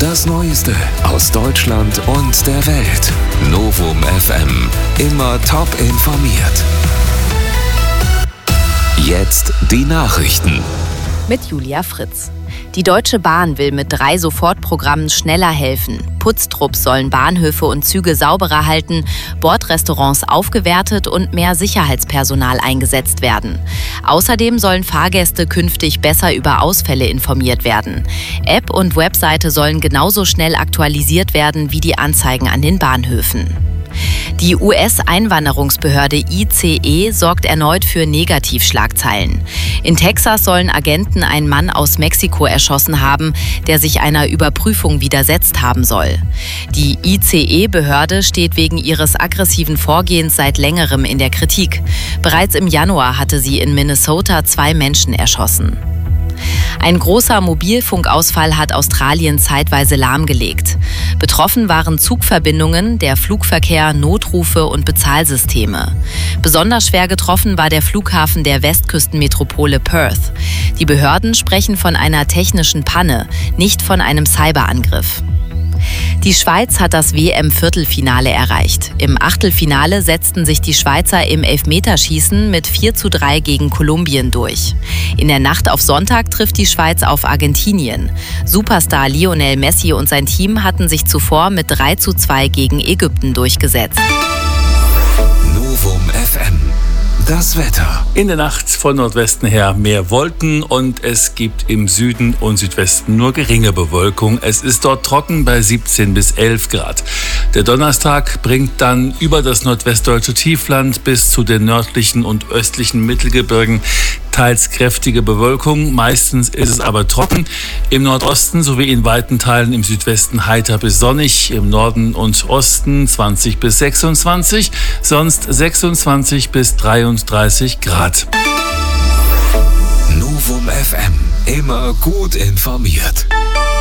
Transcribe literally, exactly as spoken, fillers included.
Das Neueste aus Deutschland und der Welt. Novum F M. Immer top informiert. Jetzt die Nachrichten. Mit Julia Fritz. Die Deutsche Bahn will mit drei Sofortprogrammen schneller helfen. Putztrupps sollen Bahnhöfe und Züge sauberer halten, Bordrestaurants aufgewertet und mehr Sicherheitspersonal eingesetzt werden. Außerdem sollen Fahrgäste künftig besser über Ausfälle informiert werden. App und Webseite sollen genauso schnell aktualisiert werden wie die Anzeigen an den Bahnhöfen. Die U S-Einwanderungsbehörde I C E sorgt erneut für Negativschlagzeilen. In Texas sollen Agenten einen Mann aus Mexiko erschossen haben, der sich einer Überprüfung widersetzt haben soll. Die I C E-Behörde steht wegen ihres aggressiven Vorgehens seit längerem in der Kritik. Bereits im Januar hatte sie in Minnesota zwei Menschen erschossen. Ein großer Mobilfunkausfall hat Australien zeitweise lahmgelegt. Betroffen waren Zugverbindungen, der Flugverkehr, Notrufe und Bezahlsysteme. Besonders schwer getroffen war der Flughafen der Westküstenmetropole Perth. Die Behörden sprechen von einer technischen Panne, nicht von einem Cyberangriff. Die Schweiz hat das W M-Viertelfinale erreicht. Im Achtelfinale setzten sich die Schweizer im Elfmeterschießen mit vier zu drei gegen Kolumbien durch. In der Nacht auf Sonntag trifft die Schweiz auf Argentinien. Superstar Lionel Messi und sein Team hatten sich zuvor mit drei zu zwei gegen Ägypten durchgesetzt. Novum F M. Das Wetter. In der Nacht von Nordwesten her mehr Wolken und es gibt im Süden und Südwesten nur geringe Bewölkung. Es ist dort trocken bei siebzehn bis elf Grad. Der Donnerstag bringt dann über das nordwestdeutsche Tiefland bis zu den nördlichen und östlichen Mittelgebirgen teils kräftige Bewölkung. Meistens ist es aber trocken. Im Nordosten sowie in weiten Teilen im Südwesten heiter bis sonnig. Im Norden und Osten zwanzig bis sechsundzwanzig, sonst sechsundzwanzig bis dreiunddreißig Grad. Novum F M. Immer gut informiert.